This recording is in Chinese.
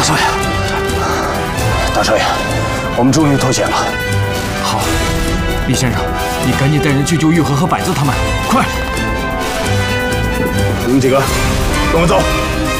少爷，大少爷，我们终于脱险了。 好，李先生，你赶紧带人去救玉和百子他们，快！ 你们几个跟我走。